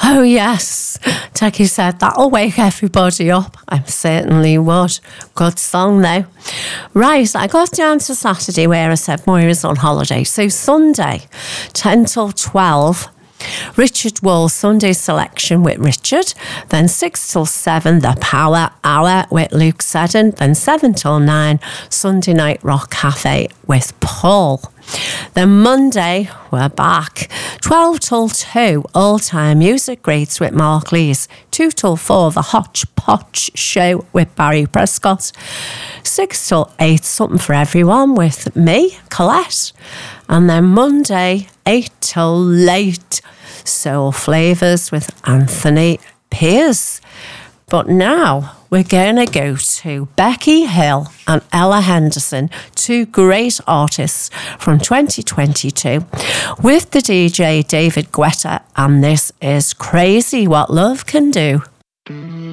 Oh, yes. Techie said, that'll wake everybody up. I certainly would. Good song, though. Right, I got down to Saturday where I said Moira's on holiday. So Sunday, 10 till 12, Richard Wall's Sunday selection with Richard. Then 6 till 7, the Power Hour with Luke Seddon. Then 7 till 9, Sunday Night Rock Cafe with Paul. Then Monday, we're back. 12 till 2, all-time music greats with Mark Lees. 2 till 4, the Hodgepodge Show with Barry Prescott. 6 till 8, something for everyone with me, Colette. And then Monday, 8 till late, Soul Flavours with Anthony Pierce. But now we're going to go to Becky Hill and Ella Henderson, two great artists from 2022, with the DJ David Guetta, and this is Crazy What Love Can Do.